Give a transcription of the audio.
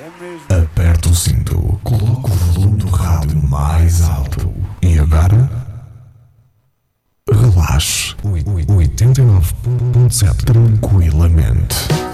Aperta o cinto, coloca o volume do rádio mais alto e agora relaxe 89.7 tranquilamente.